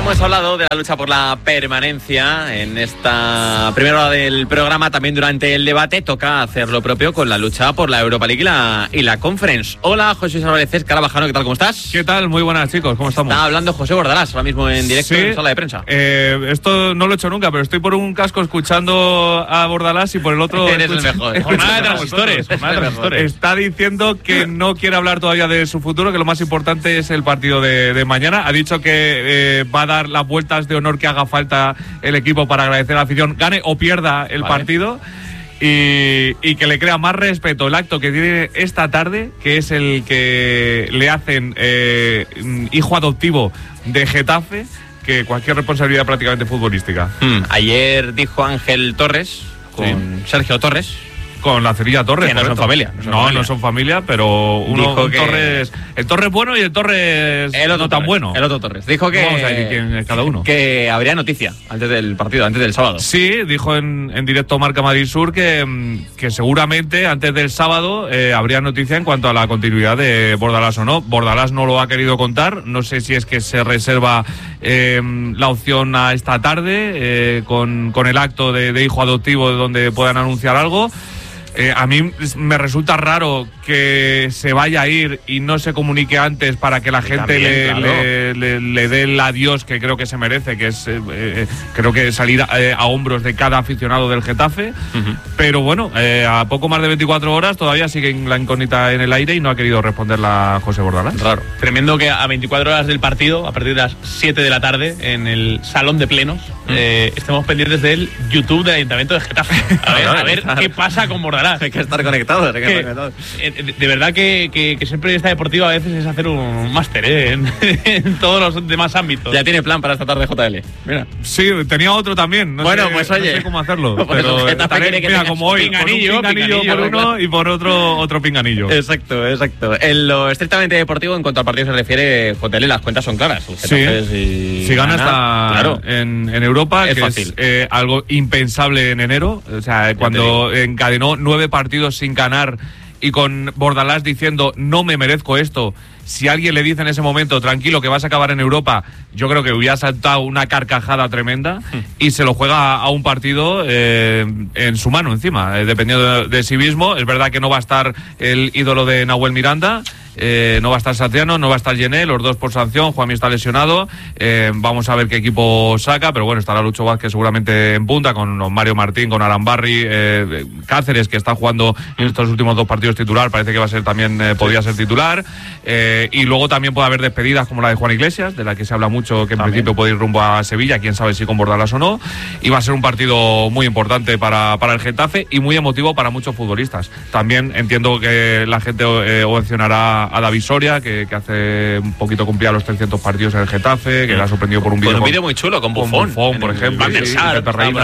hemos hablado de la lucha por la permanencia en esta primera hora del programa. También durante el debate toca hacer lo propio con la lucha por la Europa League y la Conference. Hola, José Álvarez Carabajano, ¿qué tal? ¿Cómo estás? ¿Qué tal? Muy buenas, chicos, ¿cómo estamos? Está hablando José Bordalás ahora mismo en directo en sala de prensa. Esto no lo he hecho nunca, pero estoy por un casco escuchando a Bordalás y por el otro... Eres el mejor. Jornada de transistores. Está diciendo que no quiere hablar todavía de su futuro, que lo más importante es el partido de mañana. Ha dicho que va a dar las vueltas de honor que haga falta el equipo para agradecer a la afición, gane o pierda el partido. Y que le crea más respeto el acto que tiene esta tarde, que es el que le hacen hijo adoptivo de Getafe, que cualquier responsabilidad prácticamente futbolística. Ayer dijo Ángel Torres con Sergio Torres, con la Cerilla Torres, que no son familia. No son familia, pero uno Torres, el Torres bueno y el Torres el otro no tan bueno. El otro Torres. Dijo que vamos a decir quién es cada uno. Que habría noticia antes del partido, antes del sábado. Sí, dijo en directo Marca Madrid Sur que seguramente antes del sábado habría noticia en cuanto a la continuidad de Bordalás o no. Bordalás no lo ha querido contar. No sé si es que se reserva la opción a esta tarde con el acto de hijo adoptivo donde puedan anunciar algo. A mí me resulta raro que se vaya a ir y no se comunique antes para que la gente le dé el adiós que creo que se merece, que es creo que salir a hombros de cada aficionado del Getafe. Pero bueno, a poco más de 24 horas todavía sigue la incógnita en el aire y no ha querido responderla José Bordalás. Raro. Tremendo que a 24 horas del partido, a partir de las 7 de la tarde, en el salón de plenos, estemos pendientes del YouTube del Ayuntamiento de Getafe. A ver qué pasa con Bordalás. Hay que estar conectados. De verdad que ser periodista deportivo a veces es hacer un máster en todos los demás ámbitos. Ya tiene plan para esta tarde JL. Mira. Sí, tenía otro también. No sé cómo hacerlo. Pero mira, como hoy, pinganillo por uno y por otro pinganillo. Exacto. En lo estrictamente deportivo, en cuanto al partido se refiere, JL, las cuentas son claras. Si gana está en Europa, es que fácil. Es algo impensable en enero. O sea, cuando encadenó 9 partidos sin ganar y con Bordalás diciendo no me merezco esto. Si alguien le dice en ese momento tranquilo que vas a acabar en Europa, yo creo que hubiera saltado una carcajada tremenda y se lo juega a un partido en su mano encima, dependiendo de sí mismo. Es verdad que no va a estar el ídolo de Nahuel Miranda, no va a estar Satriano, no va a estar Yené, los dos por sanción. Juanmi está lesionado, vamos a ver qué equipo saca, pero bueno, estará Lucho Vázquez seguramente en punta, con Mario Martín, con Arambarri, Cáceres, que está jugando en estos últimos 2 partidos titular, parece que va a ser también, podría ser titular, y luego también puede haber despedidas como la de Juan Iglesias, de la que se habla mucho, que en principio puede ir rumbo a Sevilla, quién sabe si con Bordalás o no, y va a ser un partido muy importante para el Getafe y muy emotivo para muchos futbolistas. También entiendo que la gente ovacionará a David Soria, que hace un poquito cumplía los 300 partidos en el Getafe, que le ha sorprendido por un vídeo. Con un vídeo muy chulo, con Buffon, por ejemplo. Van der Sar,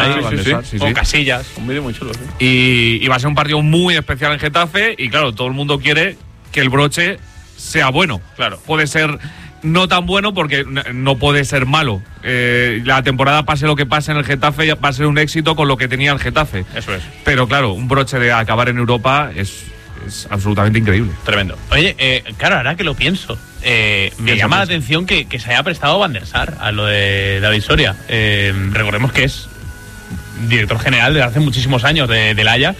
con Casillas. Un vídeo muy chulo. Y va a ser un partido muy especial en Getafe y claro, todo el mundo quiere que el broche sea bueno. Claro. Puede ser no tan bueno porque no puede ser malo. La temporada, pase lo que pase en el Getafe, va a ser un éxito con lo que tenía el Getafe. Eso es. Pero claro, un broche de acabar en Europa es absolutamente increíble. Tremendo. Oye, claro, ahora que lo pienso, me llama la atención que se haya prestado Van der Sar a lo de David Soria. Recordemos que es director general desde hace muchísimos años del Ajax.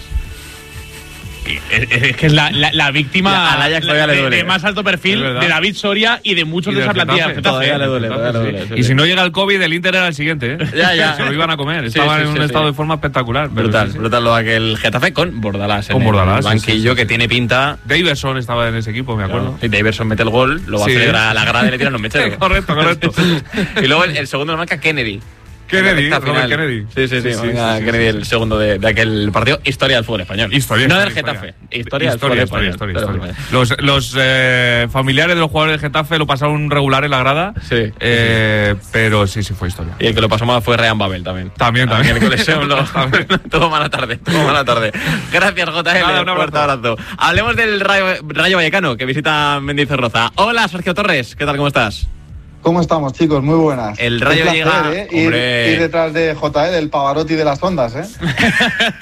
Es que es la víctima al Ajax de más alto perfil de David Soria y de muchos de esa plantilla. Todavía le duele. Y si no llega el COVID, el Inter era el siguiente. Ya. Se lo iban a comer. Estaban en un estado de forma espectacular. Brutal lo de aquel Getafe con Bordalás. Con Bordalás. El banquillo que tiene pinta. Daverson estaba en ese equipo, me acuerdo. Y Daverson mete el gol, lo va a celebrar a la grada y le tiran los mecheros. Correcto. Y luego el segundo lo marca Kennedy. Kennedy. Sí. Kennedy, el segundo de aquel partido. Historia del fútbol español. No del Getafe. Historia del fútbol español. Los familiares de los jugadores del Getafe lo pasaron regular en la grada. Sí. Pero sí fue historia. Y el que lo pasó mal fue Ryan Babel también. También. Todo mala tarde. Gracias, JL. Un fuerte abrazo. Hablemos del Rayo Vallecano, que visita Mendizorroza. Hola, Sergio Torres. ¿Qué tal? ¿Cómo estás? ¿Cómo estamos, chicos? Muy buenas. El Rayo placer, llega... Ir detrás de JL, del Pavarotti de las ondas,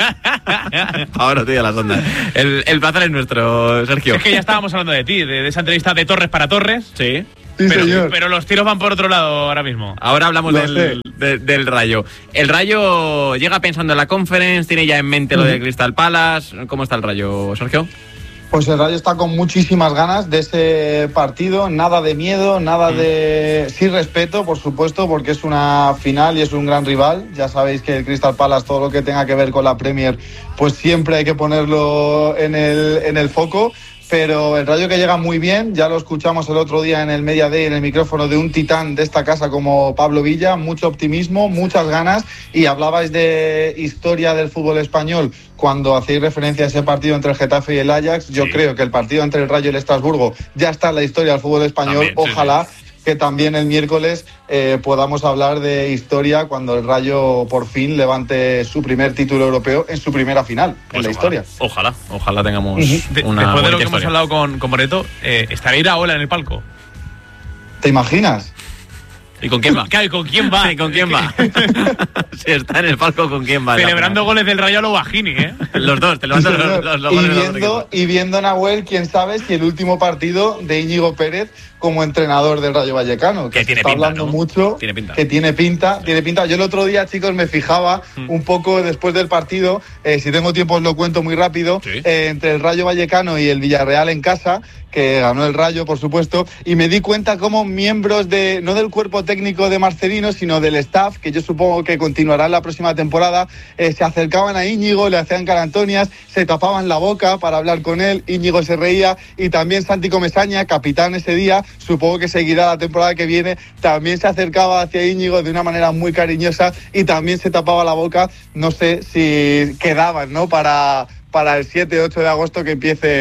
Ahora, tío, las ondas. El placer es nuestro, Sergio. Es que ya estábamos hablando de ti, de esa entrevista de Torres para Torres. Sí. Sí, señor. Pero los tiros van por otro lado ahora mismo. Ahora hablamos del Rayo. ¿El Rayo llega pensando en la Conference? ¿Tiene ya en mente lo de Crystal Palace? ¿Cómo está el Rayo, Sergio? Pues el Rayo está con muchísimas ganas de ese partido, nada de miedo, nada de... Sí, respeto, por supuesto, porque es una final y es un gran rival. Ya sabéis que el Crystal Palace, todo lo que tenga que ver con la Premier, pues siempre hay que ponerlo en el foco. Pero el Rayo que llega muy bien, ya lo escuchamos el otro día en el Media Day, en el micrófono de un titán de esta casa como Pablo Villa, mucho optimismo, muchas ganas, y hablabais de historia del fútbol español cuando hacéis referencia a ese partido entre el Getafe y el Ajax. Yo creo que el partido entre el Rayo y el Estrasburgo ya está en la historia del fútbol español. También, ojalá que también el miércoles podamos hablar de historia cuando el Rayo por fin levante su primer título europeo en su primera final, pues en la historia. Ojalá tengamos una después de lo que historia. hemos hablado con Moreto, estará Iraola en el palco. ¿Te imaginas? ¿Y con quién va? Claro, ¿y con quién va? ¿Y con quién va? Si está en el palco, ¿con quién va? Celebrando goles del Rayo a lo Bajini, ¿eh? Los dos, te levantas los goles. Y viendo, Nahuel, quién sabe si el último partido de Íñigo Pérez como entrenador del Rayo Vallecano, que tiene está pinta, hablando ¿no? mucho, tiene pinta. Que tiene pinta. Yo el otro día, chicos, me fijaba un poco después del partido, si tengo tiempo os lo cuento muy rápido, entre el Rayo Vallecano y el Villarreal en casa, que ganó el Rayo, por supuesto, y me di cuenta cómo miembros no del cuerpo técnico de Marcelino, sino del staff, que yo supongo que continuará en la próxima temporada, se acercaban a Íñigo, le hacían carantonias, se tapaban la boca para hablar con él, Íñigo se reía, y también Santi Comesaña, capitán ese día, supongo que seguirá la temporada que viene, también se acercaba hacia Íñigo de una manera muy cariñosa y también se tapaba la boca. No sé si quedaban, ¿no?, para el 7-8 de agosto que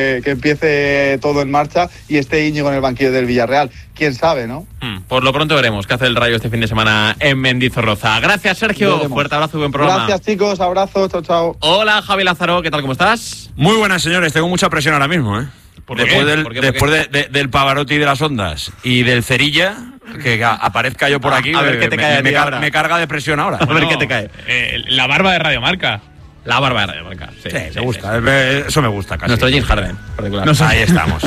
empiece todo en marcha y esté Íñigo en el banquillo del Villarreal. ¿Quién sabe, no? Por lo pronto veremos qué hace el Rayo este fin de semana en Mendizorroza. Gracias, Sergio. Veremos. Fuerte abrazo y buen programa. Gracias, chicos. Abrazos. Chao, chao. Hola, Javi Lázaro. ¿Qué tal? ¿Cómo estás? Muy buenas, señores. Tengo mucha presión ahora mismo, ¿eh? Después del Pavarotti de las ondas y del Cerilla, que aparezca yo por aquí, a ver qué te cae me carga de presión ahora. A ver qué te cae. La barba de Radio Marca. La barba de Radio Marca. Sí, me gusta. Eso me gusta casi. Nuestro James Harden, particular. Ahí estamos.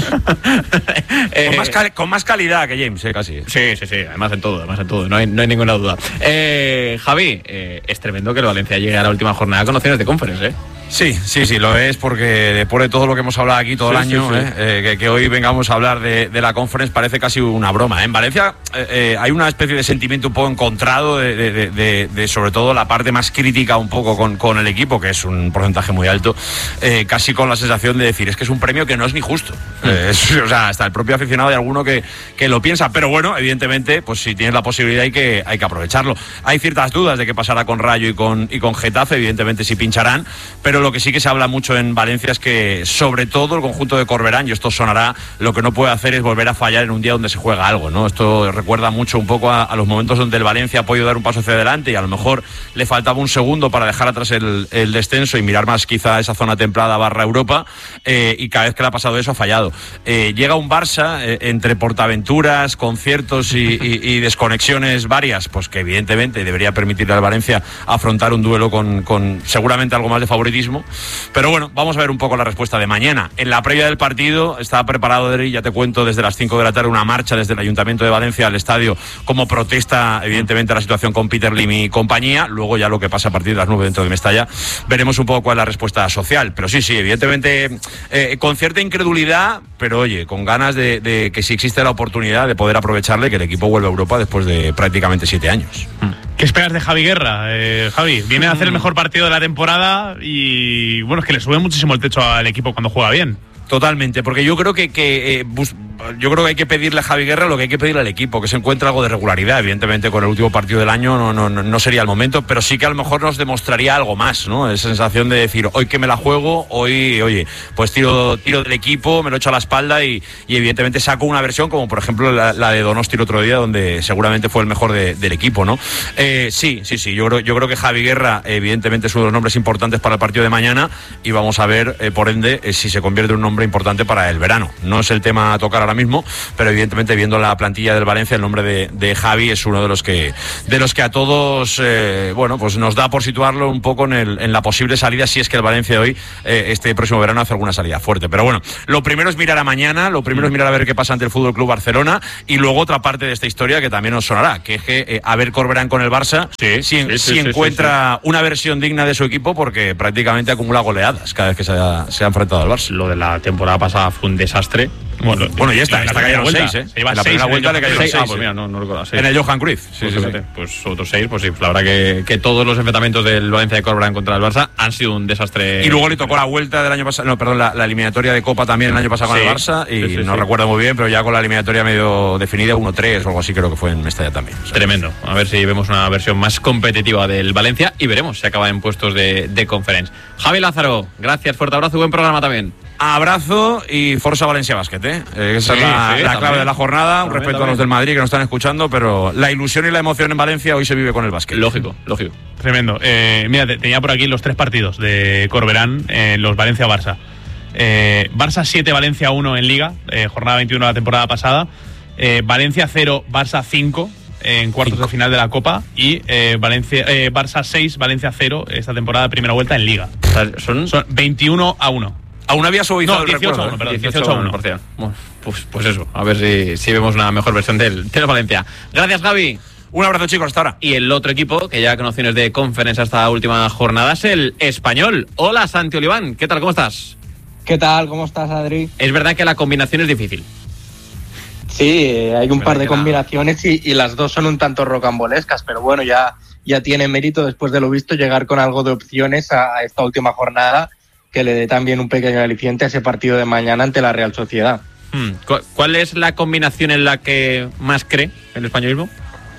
Con más calidad que James, casi. Sí. Además en todo. No hay ninguna duda. Javi, es tremendo que el Valencia llegue a la última jornada con opciones de Conference, ¿eh? Sí, lo es, porque después de todo lo que hemos hablado aquí todo el año, que hoy vengamos a hablar de la Conference parece casi una broma. En Valencia hay una especie de sentimiento un poco encontrado de sobre todo la parte más crítica un poco con el equipo, que es un porcentaje muy alto, casi con la sensación de decir, es que es un premio que no es ni justo. O sea, hasta el propio aficionado hay alguno que lo piensa, pero bueno, evidentemente, pues si tienes la posibilidad hay que aprovecharlo. Hay ciertas dudas de qué pasará con Rayo y con Getafe, evidentemente si pincharán, pero lo que sí que se habla mucho en Valencia es que, sobre todo, el conjunto de Corberán, y esto sonará, lo que no puede hacer es volver a fallar en un día donde se juega algo, ¿no? Esto recuerda mucho un poco a los momentos donde el Valencia ha podido dar un paso hacia adelante y a lo mejor le faltaba un segundo para dejar atrás el descenso y mirar más quizá esa zona templada / Europa, y cada vez que le ha pasado eso ha fallado. Llega un Barça entre portaventuras, conciertos y desconexiones varias, pues que evidentemente debería permitirle al Valencia afrontar un duelo con seguramente algo más de favoritismo. Pero bueno, vamos a ver un poco la respuesta de mañana. En la previa del partido estaba preparado, ya te cuento, desde las 5 de la tarde una marcha desde el Ayuntamiento de Valencia al estadio como protesta, evidentemente, a la situación con Peter Lim y compañía. Luego ya lo que pasa a partir de las 9 dentro de Mestalla, veremos un poco cuál es la respuesta social. Pero sí, evidentemente, con cierta incredulidad, pero oye, con ganas de que si existe la oportunidad de poder aprovecharle, que el equipo vuelva a Europa después de prácticamente 7 años. ¿Qué esperas de Javi Guerra? Javi, viene a hacer el mejor partido de la temporada y bueno, es que le sube muchísimo el techo al equipo cuando juega bien. Totalmente, porque yo creo que hay que pedirle a Javi Guerra lo que hay que pedirle al equipo, que se encuentre algo de regularidad. Evidentemente con el último partido del año no sería el momento, pero sí que a lo mejor nos demostraría algo más, ¿no? Esa sensación de decir, hoy que me la juego, hoy, oye, pues tiro del equipo, me lo echo a la espalda y evidentemente saco una versión como por ejemplo la de Donosti el otro día, donde seguramente fue el mejor del equipo, ¿no? Sí, yo creo que Javi Guerra evidentemente es uno de los nombres importantes para el partido de mañana y vamos a ver, por ende, si se convierte en un nombre importante para el verano. No es el tema a tocar ahora mismo, pero evidentemente viendo la plantilla del Valencia, el nombre de Javi es uno de los que a todos, bueno, pues nos da por situarlo un poco en la posible salida, si es que el Valencia hoy, este próximo verano, hace alguna salida fuerte. Pero bueno, lo primero es mirar a mañana, lo primero es mirar a ver qué pasa ante el FC Barcelona, y luego otra parte de esta historia que también nos sonará, que es a ver Corberán con el Barça, si encuentra una versión digna de su equipo, porque prácticamente acumula goleadas cada vez que se ha enfrentado al Barça. Lo de la temporada pasada fue un desastre. Bueno, ya está cayeron 6, ¿eh? Se lleva en la primera vuelta le cayeron 6. Pues mira, no recuerdo. En el Johan Cruyff. Pues otros 6, pues sí. La verdad que todos los enfrentamientos del Valencia de Corberán contra el Barça han sido un desastre. Y luego le tocó la vuelta del año pasado, la eliminatoria de Copa también el año pasado con el Barça, y no recuerdo muy bien, pero ya con la eliminatoria medio definida, 1-3 o algo así creo que fue en Mestalla también. Tremendo. A ver si vemos una versión más competitiva del Valencia y veremos si acaba en puestos de Conference. Javi Lázaro, gracias, fuerte abrazo y buen programa también. Abrazo y Forza Valencia Basket, ¿eh? Esa es la clave de la jornada. Un respeto a los del Madrid que nos están escuchando, pero la ilusión y la emoción en Valencia hoy se vive con el básquet. Lógico. Tremendo. Mira, tenía por aquí los 3 partidos de Corberán, los Valencia-Barça. Barça 7, Valencia 1 en Liga, jornada 21 de la temporada pasada. Valencia 0, Barça 5 en cuartos de final de la Copa, y Barça 6, Valencia 0 esta temporada, primera vuelta en Liga. Son 21-1. Aún había suavizado el recuerdo. 18-1, perdón, 18-1. Bueno, pues eso, a ver si vemos una mejor versión del Valencia. Gracias, Javi. Un abrazo, chicos, hasta ahora. Y el otro equipo, que ya con opciones de Conference esta última jornada, es el Español. Hola, Santi Oliván, ¿qué tal? ¿Cómo estás? ¿Qué tal? ¿Cómo estás, Adri? Es verdad que la combinación es difícil. Sí, hay un par de combinaciones y las dos son un tanto rocambolescas, pero bueno, ya tiene mérito, después de lo visto, llegar con algo de opciones a esta última jornada, que le dé también un pequeño aliciente a ese partido de mañana ante la Real Sociedad. ¿Cuál es la combinación en la que más cree el españolismo?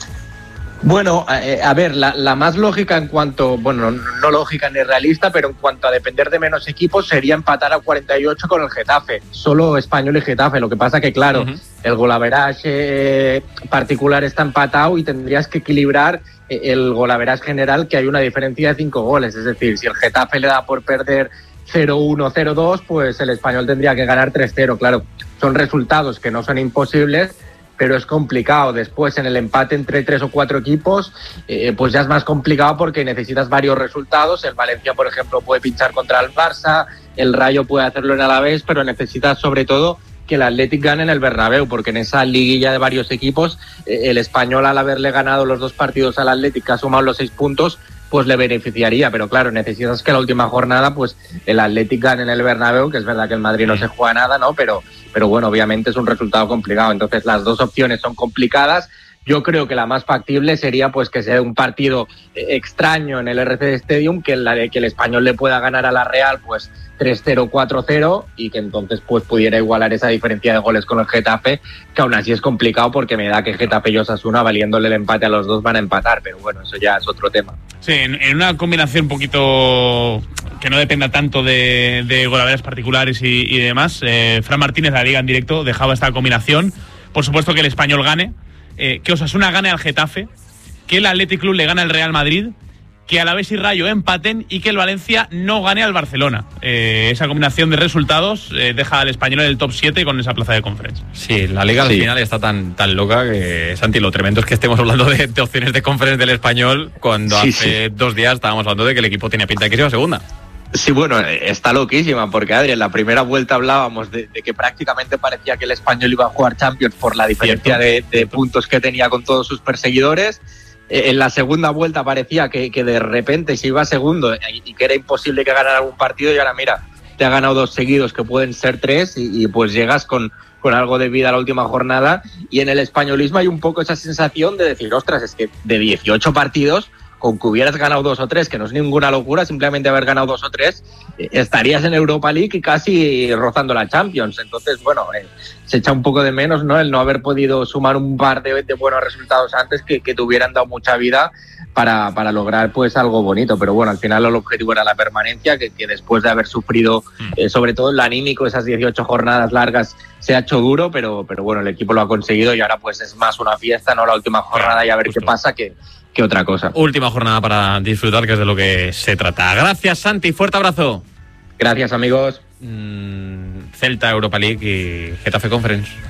Bueno, a ver, la más lógica en cuanto, bueno, no lógica ni realista, pero en cuanto a depender de menos equipos, sería empatar a 48 con el Getafe, solo Español y Getafe. Lo que pasa que, claro, el golaveraje particular está empatado y tendrías que equilibrar el golaveraje general, que hay una diferencia de 5 goles. Es decir, si el Getafe le da por perder 0-1, 0-2, pues el Español tendría que ganar 3-0. Claro, son resultados que no son imposibles, pero es complicado. Después, en el empate entre 3 o 4 equipos, pues ya es más complicado porque necesitas varios resultados. El Valencia, por ejemplo, puede pinchar contra el Barça, el Rayo puede hacerlo en Alavés, pero necesitas sobre todo que el Athletic gane en el Bernabéu, porque en esa liguilla de varios equipos, el Español, al haberle ganado los 2 partidos al Athletic, que ha sumado los 6 puntos, pues le beneficiaría. Pero claro, necesitas que la última jornada pues el Athletic gane en el Bernabéu, que es verdad que el Madrid no se juega nada, ¿no? Pero bueno, obviamente es un resultado complicado. Entonces las dos opciones son complicadas. Yo creo que la más factible sería pues que sea un partido extraño en el RCD Stadium, que el Español le pueda ganar a la Real pues 3-0, 4-0, y que entonces pues pudiera igualar esa diferencia de goles con el Getafe, que aún así es complicado porque me da que Getafe y Osasuna, valiéndole el empate a los dos, van a empatar, pero bueno, eso ya es otro tema. Sí, en una combinación un poquito que no dependa tanto de golaverajes particulares y demás, Fran Martínez, la Liga en Directo, dejaba esta combinación. Por supuesto que el Español gane, que Osasuna gane al Getafe, que el Athletic Club le gane al Real Madrid, que Alavés y Rayo empaten y que el Valencia no gane al Barcelona. Esa combinación de resultados deja al Español en el top 7 con esa plaza de Conference. Sí, la Liga al final está tan loca que, Santi, lo tremendo es que estemos hablando de opciones de Conference del Español cuando hace 2 días estábamos hablando de que el equipo tenía pinta de que se iba a segunda. Sí, bueno, está loquísima, porque Adri, en la primera vuelta hablábamos de que prácticamente parecía que el Español iba a jugar Champions por la diferencia de puntos que tenía con todos sus perseguidores. En la segunda vuelta parecía que de repente se iba segundo y que era imposible que ganara algún partido, y ahora mira, te ha ganado 2 seguidos que pueden ser 3 y pues llegas con algo de vida a la última jornada. Y en el españolismo hay un poco esa sensación de decir, ostras, es que de 18 partidos, con que hubieras ganado 2 o 3, que no es ninguna locura, simplemente haber ganado 2 o 3, estarías en Europa League y casi rozando la Champions. Entonces, bueno, se echa un poco de menos, ¿no?, el no haber podido sumar un par de buenos resultados antes que te hubieran dado mucha vida para lograr pues algo bonito. Pero bueno, al final el objetivo era la permanencia, que después de haber sufrido, sobre todo en lo anímico, esas 18 jornadas largas, se ha hecho duro, pero bueno, el equipo lo ha conseguido y ahora pues es más una fiesta, ¿no?, la última jornada, y a ver qué pasa que otra cosa. Última jornada para disfrutar, que es de lo que se trata. Gracias, Santi, fuerte abrazo. Gracias, amigos. Celta, Europa League y Getafe Conference.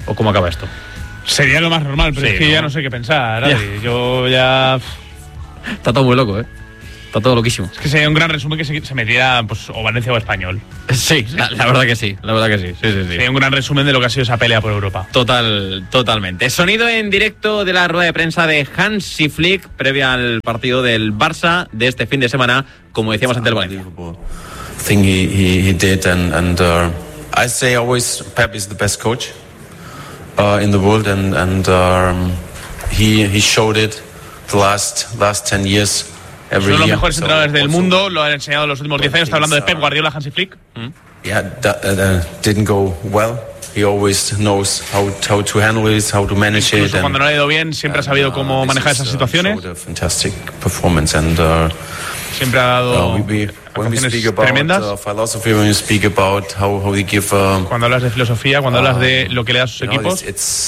¿O cómo acaba esto? Sería lo más normal, pero es que ya no sé qué pensar. Yo ya... Está todo muy loco, ¿eh? Está todo loquísimo. Es que sería un gran resumen que se metiera pues, o Valencia o Español. Sí, la verdad que sí. La verdad que sí. Sería un gran resumen de lo que ha sido esa pelea por Europa. Totalmente. Sonido en directo de la rueda de prensa de Hansi Flick previa al partido del Barça de este fin de semana, como decíamos ante el Valencia. Thing he did and I say always Pep is the best coach in the world and he showed it the last 10 years. Son los mejores entrenadores del mundo, lo han enseñado los últimos 10 años. Está hablando de Pep Guardiola, Hansi Flick. Yeah, didn't go well. He always knows how to handle it, how to manage it. Cuando no le ha ido bien, siempre ha sabido cómo manejar esas situaciones. Fantastic performance and siempre ha dado tremendas. Philosophy, when you speak about how they give. Cuando hablas de filosofía, cuando hablas de lo que le da a sus equipos.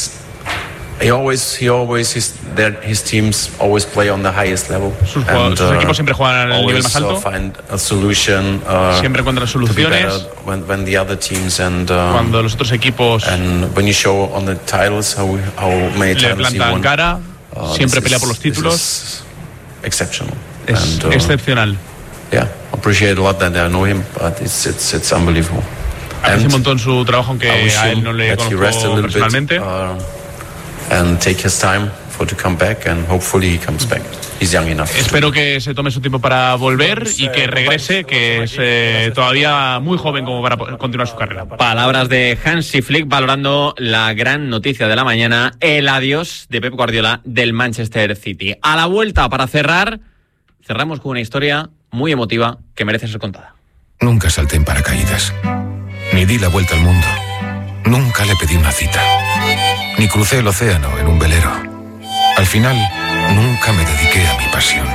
His teams always play on the highest level. Sus equipos siempre juegan al nivel más alto. Find a solution, siempre encuentran soluciones. When the other teams cuando los otros equipos when you show on the titles how many le plantan cara, siempre pelea por los títulos. Exceptional. Es excepcional. Yeah, appreciate a lot that I know him, but it's unbelievable. Aprecio un montón su trabajo, aunque a él no le conozco personalmente. And take his time to come back and hopefully he comes back. He's young enough. Espero que se tome su tiempo para volver y que regrese, que es todavía muy joven como para continuar su carrera. Palabras de Hansi Flick valorando la gran noticia de la mañana, el adiós de Pep Guardiola del Manchester City. A la vuelta, para cerramos con una historia muy emotiva que merece ser contada. Nunca salté en paracaídas, ni di la vuelta al mundo, nunca le pedí una cita, ni crucé el océano en un velero. Al final, nunca me dediqué a mi pasión.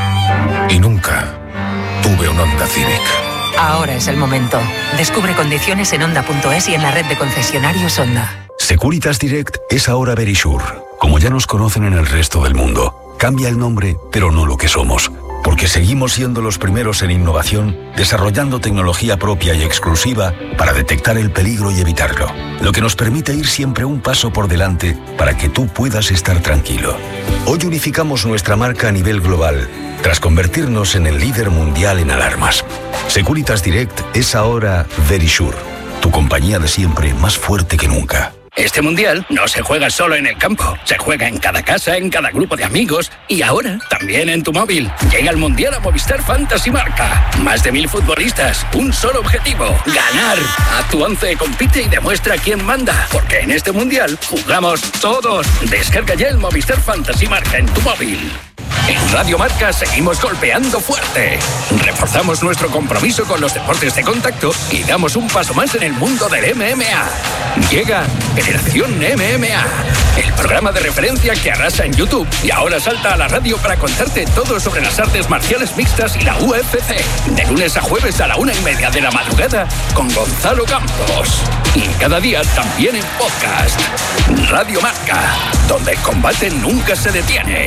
Y nunca tuve un Honda Civic. Ahora es el momento. Descubre condiciones en Honda.es y en la red de concesionarios Honda. Securitas Direct es ahora Verisure. Como ya nos conocen en el resto del mundo. Cambia el nombre, pero no lo que somos. Porque seguimos siendo los primeros en innovación, desarrollando tecnología propia y exclusiva para detectar el peligro y evitarlo. Lo que nos permite ir siempre un paso por delante para que tú puedas estar tranquilo. Hoy unificamos nuestra marca a nivel global, tras convertirnos en el líder mundial en alarmas. Securitas Direct es ahora Verisure, tu compañía de siempre más fuerte que nunca. Este mundial no se juega solo en el campo, se juega en cada casa, en cada grupo de amigos y ahora también en tu móvil. Llega el mundial a Movistar Fantasy Marca. Más de 1000 futbolistas, un solo objetivo: ganar. A tu 11 compite y demuestra quién manda, porque en este mundial jugamos todos. Descarga ya el Movistar Fantasy Marca en tu móvil. En Radio Marca seguimos golpeando fuerte. Reforzamos nuestro compromiso con los deportes de contacto y damos un paso más en el mundo del MMA. Llega Generación MMA, el programa de referencia que arrasa en YouTube y ahora salta a la radio para contarte todo sobre las artes marciales mixtas y la UFC. De lunes a jueves a la 1:30 de la madrugada con Gonzalo Campos. Y cada día también en podcast. Radio Marca, donde el combate nunca se detiene.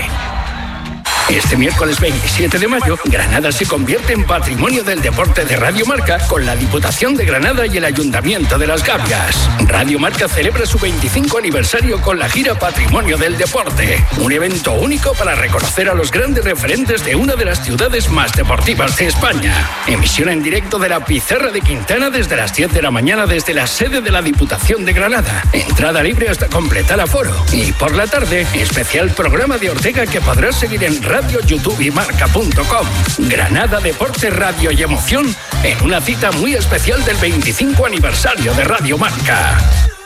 Este miércoles 27 de mayo, Granada se convierte en Patrimonio del Deporte de Radio Marca con la Diputación de Granada y el Ayuntamiento de Las Gavias. Radio Marca celebra su 25 aniversario con la gira Patrimonio del Deporte, un evento único para reconocer a los grandes referentes de una de las ciudades más deportivas de España. Emisión en directo de la Pizarra de Quintana desde las 10 de la mañana desde la sede de la Diputación de Granada. Entrada libre hasta completar aforo. Y por la tarde, especial programa de Ortega que podrás seguir en Radio, YouTube y Marca.com. Granada, deporte, radio y emoción en una cita muy especial del 25 aniversario de Radio Marca.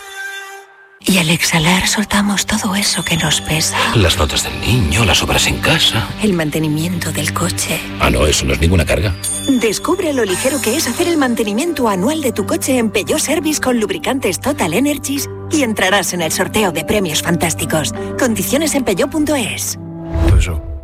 Y al exhalar soltamos todo eso que nos pesa. Las notas del niño, las obras en casa. El mantenimiento del coche. Ah, no, eso no es ninguna carga. Descubre lo ligero que es hacer el mantenimiento anual de tu coche en Peugeot Service con lubricantes Total Energies y entrarás en el sorteo de premios fantásticos. Condiciones en Peugeot.es. Eso.